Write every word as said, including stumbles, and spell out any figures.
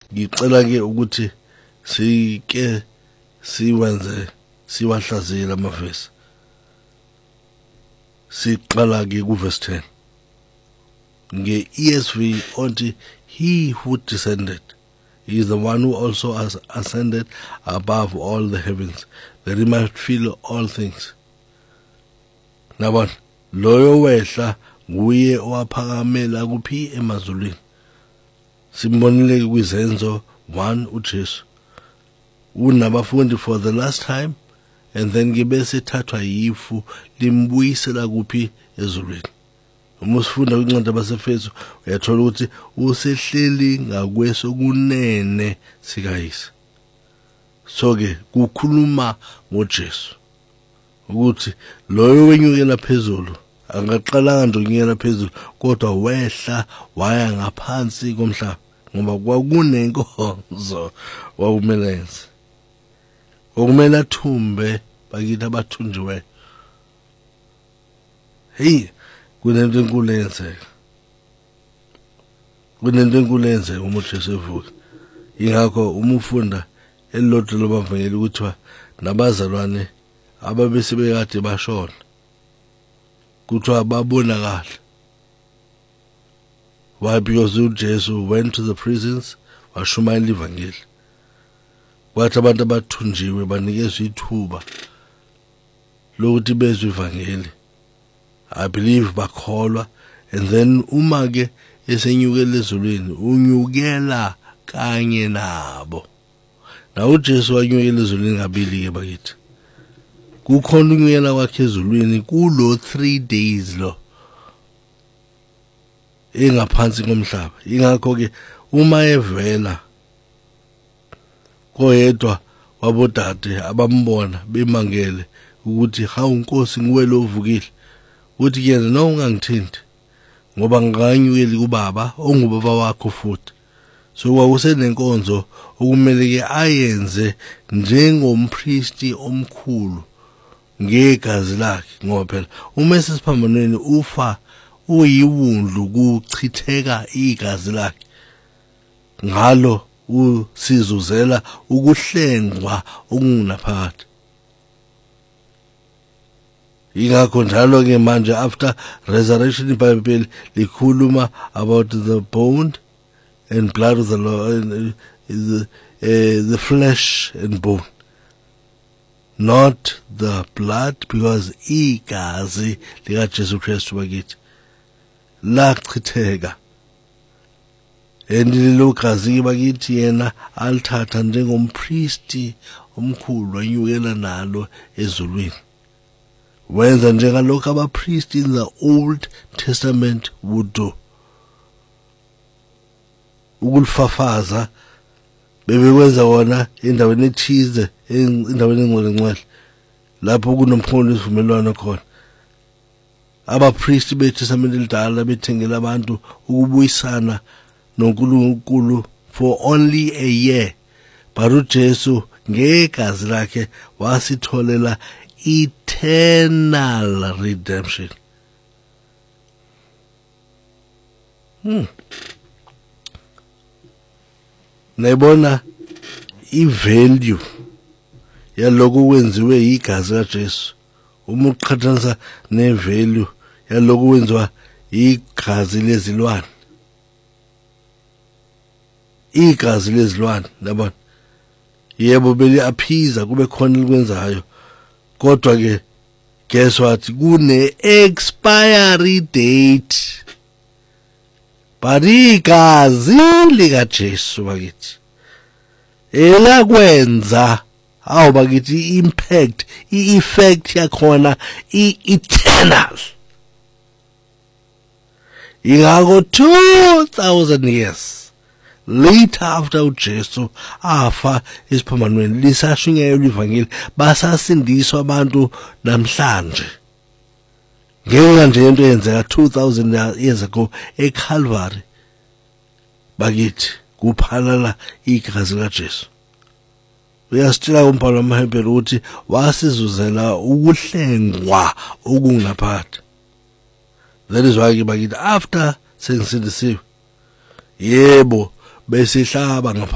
ngicela ke ukuthi sike siwenze siwahlazile amavesi. Siqala ke ku verse ten. Nge E S V onti he who descended he is the one who also has ascended above all the heavens that he might fill all things. Nabona loyo wehla nguye owaphakamela kuphi emazulwini. Simbonile kwizenzo one uJesu unabafundi for the last time, and then ngibe sethathwa yifu limbuyisela kuphi ezulwini. Uma usifunda kwincwadi yabaseFesu uyathola ukuthi usehleli ngakwesokunene sikayise. So ke kukhuluma ngoJesu ukuthi loyo wenyukela phezulu angaqalanga nje ukunyukela phezulu kodwa wehla waya ngaphansi komhlaba ngoba kwakunenkonzo wakumelenze okumele athumbe bakithi abathunjiwe. Hey, kunento enkulu eyenzeka, kunento enkulu eyenzeka uma uJesu evuka. Ingakho uma ufunda elilodwa lobavangeli ukuthiwa nabazalwane ababesebekade bashona kuthiwa babona kahle. Why? Because uJesu went to the prisons washumayela ivangeli. Kwathi abantu abathunjiwe banikezwe ithuba lokuthi bezwe ivangeli. I believe bakholwa, and then uma ke esenyukela ezulwini unyukela kanye nabo. Na uJesu wanyukela ezulwini ngabili ke bakithi. Kukhona unyukela kwakhe ezulwini kulo three days lo engaphansi komhlaba. Ingakho ke uma evela koyedwa wabodade abambona bemangele ukuthi hawu Nkosi nguwe lo uvukile, uthi kuyena no ungangithinti ngoba ngikanyukeli kubaba ongubaba wakho futhi. So kwakusenenkonzo okumele ke ayenze njengompristi omkhulu ngegazi lakhe ngoba phela uma esesiphambanweni ufa uyiwundlu kuchitheka igazi lakhe, ngalo usizuzela ukuhlengwa okungunaphakade. Ingakho njalo ke manje after resurrection iBhayibheli likhuluma about the bone and blood of the Lord, uh, the, uh, the flesh and bone, not the blood, because igazi lika Jesu Kristu bakithi lachitheka, and lelo gazi bakithi yena alithatha njengompristi omkhulu wanyukela nalo ezulwini. Wenza njengalokho abapristi in the Old Testament would do. Ukulifafaza bebekwenza wona endaweni ethize, endaweni engcwele ngcwele lapho kunomkhonto isivumelwano khona. Abapristi beTestament elidala bethengela abantu ukubuyisana noNkulunkulu for only a year, but uJesu ngegazi lakhe wasitholela eternal redemption. Hmm. Nayibona ivalue yaloko kwenziwe igazi kaJesu uma uqhathanisa nevalue yaloko kwenziwa igazi lezilwane. Igazi lezilwane labona yebo beli aphiza kube khona likwenzayo, kodwa ke guess what, kune expiry date. But igazi lika Jesu bakithi elakwenza awu bakithi impact i-effect yakhona i-eternal. Ingakho two thousand years later after uJesu afa esiphambanweni lisashunyayelwa ivangeli basasindiswa abantu namhlanje. Ngenxa nje into eyenzeka two thousand years ago eCalvary bakithi kuphalala igazi likaJesu. Uyasitshela umbhalo wamaHebheru ukuthi wasizuzela ukuhlengwa okungaphakathi. That is why bakithi after sengisindisiwe yebo besihlaba ngapha